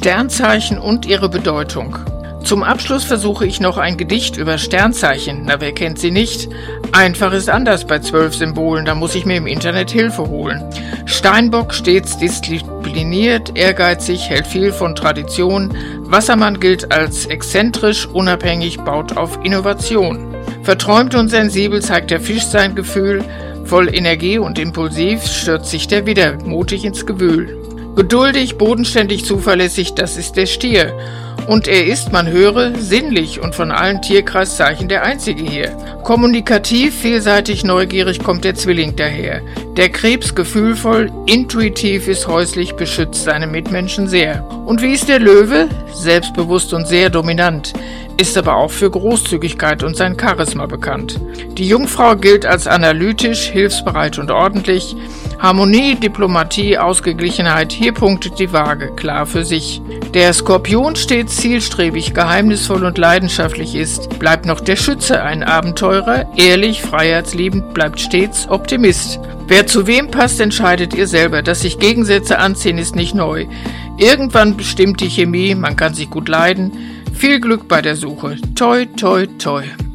Sternzeichen und ihre Bedeutung. Zum Abschluss versuche ich noch ein Gedicht über Sternzeichen. Na, wer kennt sie nicht? Einfach ist anders bei 12 Symbolen, da muss ich mir im Internet Hilfe holen. Steinbock stets diszipliniert, ehrgeizig, hält viel von Tradition. Wassermann gilt als exzentrisch, unabhängig, baut auf Innovation. Verträumt und sensibel zeigt der Fisch sein Gefühl. Voll Energie und impulsiv stürzt sich der Widder mutig ins Gewühl. Geduldig, bodenständig, zuverlässig, das ist der Stier. Und er ist, man höre, sinnlich und von allen Tierkreiszeichen der einzige hier. Kommunikativ, vielseitig, neugierig kommt der Zwilling daher. Der Krebs gefühlvoll, intuitiv ist häuslich, beschützt seine Mitmenschen sehr. Und wie ist der Löwe? Selbstbewusst und sehr dominant, ist aber auch für Großzügigkeit und sein Charisma bekannt. Die Jungfrau gilt als analytisch, hilfsbereit und ordentlich. Harmonie, Diplomatie, Ausgeglichenheit, hier punktet die Waage, klar für sich. Der Skorpion stets zielstrebig, geheimnisvoll und leidenschaftlich ist, bleibt noch der Schütze, ein Abenteurer, ehrlich, freiheitsliebend, bleibt stets Optimist. Wer zu wem passt, entscheidet ihr selber, dass sich Gegensätze anziehen, ist nicht neu. Irgendwann bestimmt die Chemie, man kann sich gut leiden. Viel Glück bei der Suche. Toi, toi, toi.